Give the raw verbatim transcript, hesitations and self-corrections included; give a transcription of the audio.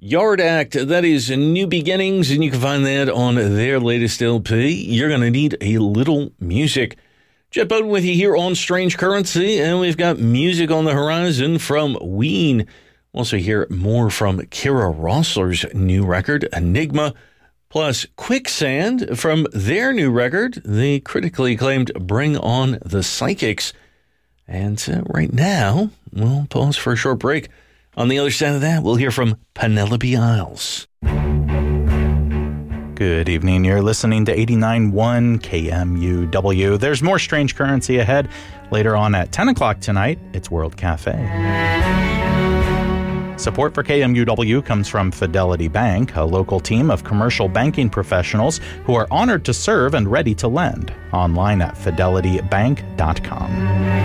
Yard Act, that is New Beginnings, and you can find that on their latest L P. You're going to need a little music. Jet Bowden with you here on Strange Currency, and we've got music on the horizon from Ween. We'll also hear more from Kira Rossler's new record, Enigma, plus Quicksand from their new record, the critically acclaimed Bring On the Psychics. And uh, right now, we'll pause for a short break. On the other side of that, we'll hear from Penelope Isles. Good evening. You're listening to eighty-nine point one K M U W. There's more Strange Currency ahead. Later on at ten o'clock tonight, it's World Cafe. Support for K M U W comes from Fidelity Bank, a local team of commercial banking professionals who are honored to serve and ready to lend. Online at fidelity bank dot com.